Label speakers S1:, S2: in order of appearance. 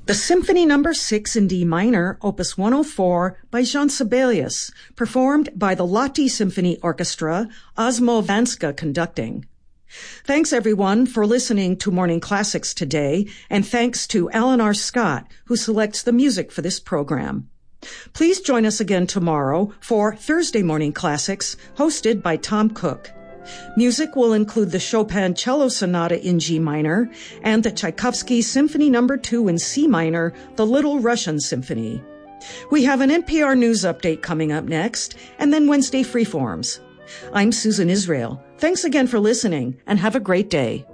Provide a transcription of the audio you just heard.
S1: The Symphony No. 6 in D minor, Opus 104 by Jean Sibelius, performed by the Lahti Symphony Orchestra, Osmo Vanska conducting. Thanks everyone for listening to Morning Classics today, and thanks to Alan R. Scott, who selects the music for this program. Please join us again tomorrow for Thursday Morning Classics, hosted by Tom Cook. Music will include the Chopin Cello Sonata in G minor and the Tchaikovsky Symphony No. 2 in C minor, the Little Russian Symphony. We have an NPR News update coming up next, and then Wednesday Freeforms. I'm Susan Israel. Thanks again for listening, and have a great day.